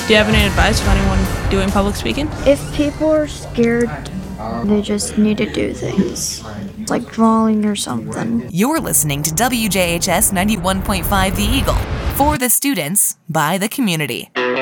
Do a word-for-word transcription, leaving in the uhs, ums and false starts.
Do you have any advice for anyone doing public speaking? If people are scared, they just need to do things, like drawing or something. You're listening to W J H S ninety-one point five The Eagle, for the students, by the community.